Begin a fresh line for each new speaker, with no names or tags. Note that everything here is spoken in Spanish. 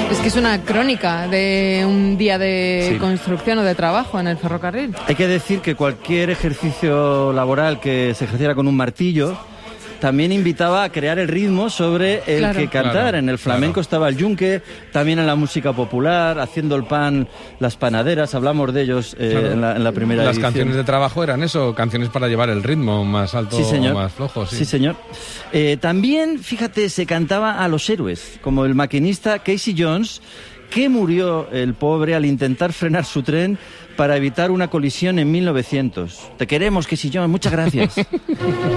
Es que es una crónica de un día de construcción o de trabajo en el ferrocarril.
Hay que decir que cualquier ejercicio laboral que se ejerciera con un martillo también invitaba a crear el ritmo sobre el que cantar. En el flamenco estaba el yunque, también en la música popular, haciendo el pan, las panaderas, hablamos de ellos en la primera edición.
Las canciones de trabajo eran eso, canciones para llevar el ritmo más alto o más flojo.
Sí, señor. También, fíjate, se cantaba a los héroes, como el maquinista Casey Jones, que murió el pobre al intentar frenar su tren para evitar una colisión en 1900. Te queremos, Casey Jones, muchas gracias.